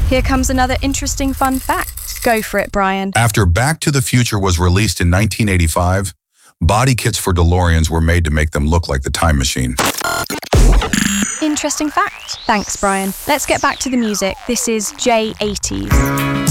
Here comes another interesting fun fact. Go for it, Brian. After Back to the Future was released in 1985, body kits for DeLoreans were made to make them look like the time machine. Interesting fact. Thanks, Brian. Let's get back to the music. This is J80s.